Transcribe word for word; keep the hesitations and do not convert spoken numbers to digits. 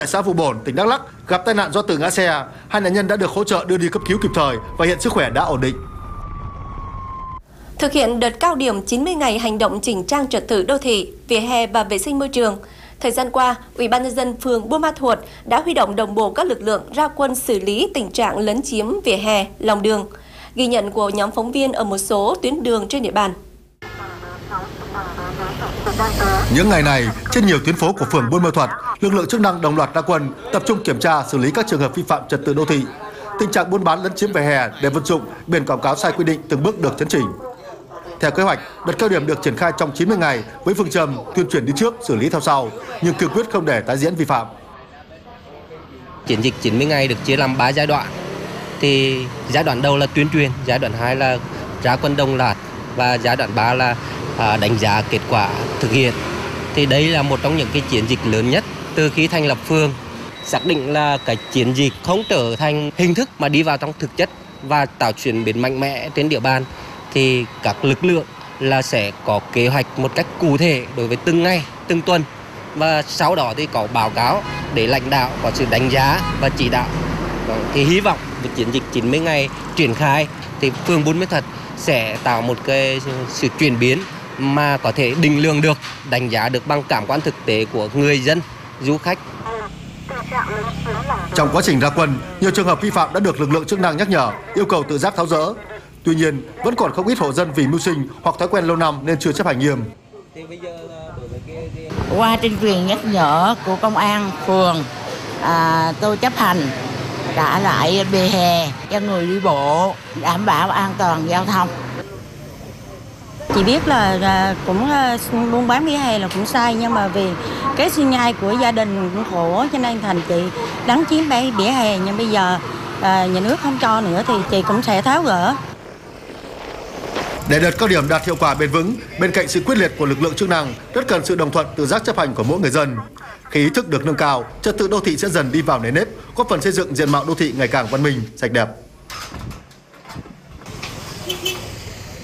Tại xã Vụ Bổn, tỉnh Đắk Lắk gặp tai nạn do tự ngã xe, hai nạn nhân đã được hỗ trợ đưa đi cấp cứu kịp thời và hiện sức khỏe đã ổn định. Thực hiện đợt cao điểm chín mươi ngày hành động chỉnh trang trật tự đô thị, vỉa hè và vệ sinh môi trường, thời gian qua, Ủy ban nhân dân phường Buôn Ma Thuột đã huy động đồng bộ các lực lượng ra quân xử lý tình trạng lấn chiếm vỉa hè, lòng đường. Ghi nhận của nhóm phóng viên ở một số tuyến đường trên địa bàn. Những ngày này, trên nhiều tuyến phố của phường Buôn Ma Thuột, lực lượng chức năng đồng loạt ra quân tập trung kiểm tra xử lý các trường hợp vi phạm trật tự đô thị. Tình trạng buôn bán lấn chiếm vỉa hè để vận dụng biển quảng cáo sai quy định từng bước được chấn chỉnh. Theo kế hoạch, đợt cao điểm được triển khai trong chín mươi ngày với phương châm tuyên truyền đi trước, xử lý theo sau, nhưng kiên quyết không để tái diễn vi phạm. Chiến dịch chín mươi ngày được chia làm ba giai đoạn. Thì giai đoạn đầu là tuyên truyền, giai đoạn hai là ra quân đồng loạt và giai đoạn ba là à, đánh giá kết quả thực hiện. Thì đây là một trong những cái chiến dịch lớn nhất từ khi thành lập phường. Xác định là cái chiến dịch không trở thành hình thức mà đi vào trong thực chất và tạo chuyển biến mạnh mẽ trên địa bàn. Thì các lực lượng là sẽ có kế hoạch một cách cụ thể đối với từng ngày, từng tuần. Và sau đó thì có báo cáo để lãnh đạo có sự đánh giá và chỉ đạo. Thì hy vọng với chiến dịch chín mươi ngày triển khai thì phường Buôn Ma Thuột sẽ tạo một cái sự chuyển biến mà có thể định lượng được, đánh giá được bằng cảm quan thực tế của người dân, du khách. Trong quá trình ra quân, nhiều trường hợp vi phạm đã được lực lượng chức năng nhắc nhở, yêu cầu tự giác tháo dỡ. Tuy nhiên, vẫn còn không ít hộ dân vì mưu sinh hoặc thói quen lâu năm nên chưa chấp hành nghiêm. Qua tuyên truyền nhắc nhở của công an phường, à, tôi chấp hành trả lại vỉa hè cho người đi bộ, đảm bảo an toàn giao thông. Chị biết là cũng buôn bán vỉa hè là cũng sai, nhưng mà vì cái suy nhai của gia đình cũng khổ cho nên thành chị lấn chiếm vỉa hè, nhưng bây giờ à, nhà nước không cho nữa thì chị cũng sẽ tháo gỡ. Để đợt cao điểm đạt hiệu quả bền vững, bên cạnh sự quyết liệt của lực lượng chức năng, rất cần sự đồng thuận tự giác chấp hành của mỗi người dân. Khi ý thức được nâng cao, trật tự đô thị sẽ dần đi vào nền nếp, góp phần xây dựng diện mạo đô thị ngày càng văn minh, sạch đẹp.